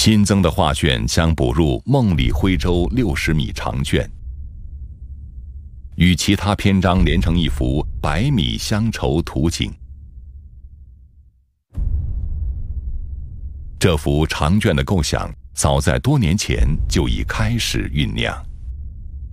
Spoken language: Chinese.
新增的画卷将补入《梦里徽州60米长卷》，与其他篇章连成一幅100米乡愁图景。这幅长卷的构想早在多年前就已开始酝酿。